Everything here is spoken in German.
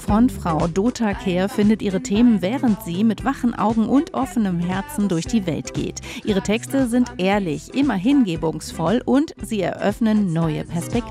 Frontfrau Dota Kehr findet ihre Themen, während sie mit wachen Augen und offenem Herzen durch die Welt geht. Ihre Texte sind ehrlich, immer hingebungsvoll und sie eröffnen neue Perspektiven.